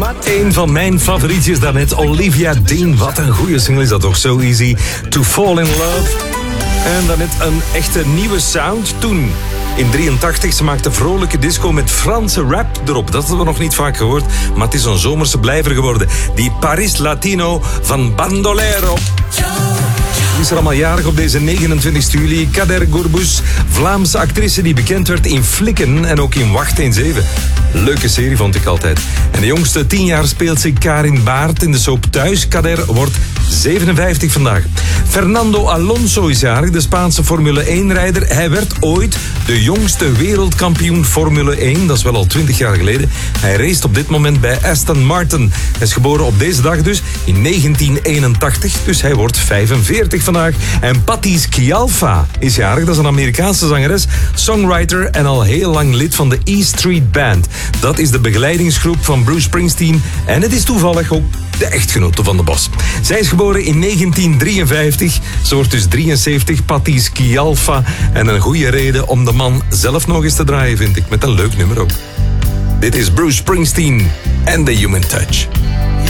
Een van mijn favorietjes daarnet, Olivia Dean. Wat een goede single is dat toch, So Easy to Fall in Love. En daarnet een echte nieuwe sound toen. In 83, ze maakte vrolijke disco met Franse rap erop. Dat hebben we nog niet vaak gehoord, maar het is een zomerse blijver geworden. Die Paris Latino van Bandolero. Die is er allemaal jarig op deze 29 juli. Kader Gourbous, Vlaamse actrice die bekend werd in Flikken en ook in Wacht eens even. Leuke serie vond ik altijd. En de jongste 10 jaar speelt zich Karin Baert in de soap Thuis. Kader wordt 57 vandaag. Fernando Alonso is jarig, de Spaanse Formule 1-rijder. Hij werd ooit de jongste wereldkampioen Formule 1. Dat is wel al 20 jaar geleden. Hij race op dit moment bij Aston Martin. Hij is geboren op deze dag dus in 1981. Dus hij wordt 45 vandaag. En Patti Scialfa is jarig. Dat is een Amerikaanse zangeres, songwriter en al heel lang lid van de E Street Band. Dat is de begeleidingsgroep van Bruce Springsteen. En het is toevallig ook de echtgenote van de Bos. Zij is geboren in 1953. Ze wordt dus 73, Patti Scialfa. En een goede reden om de man zelf nog eens te draaien, vind ik. Met een leuk nummer ook. Dit is Bruce Springsteen en The Human Touch.